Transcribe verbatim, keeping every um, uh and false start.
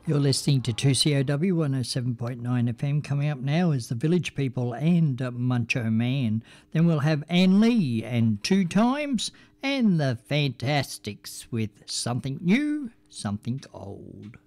You're listening to two C O W one oh seven point nine F M. Coming up now is the Village People and uh, Muncho Man. Then we'll have Anne Lee and Two Times and the Fantastics with Something New, Something Old.